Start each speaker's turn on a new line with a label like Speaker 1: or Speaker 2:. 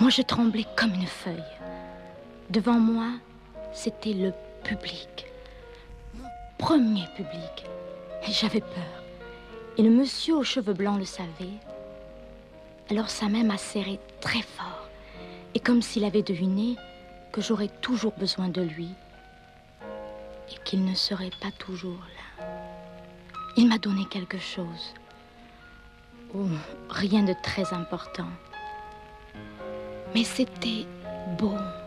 Speaker 1: Moi, je tremblais comme une feuille. Devant moi, c'était le public. Mon premier public. Et j'avais peur. Et le monsieur aux cheveux blancs le savait. Alors sa main m'a serré très fort. Et comme s'il avait deviné que j'aurais toujours besoin de lui. Et qu'il ne serait pas toujours là. Il m'a donné quelque chose. Oh, rien de très important. Mais c'était beau.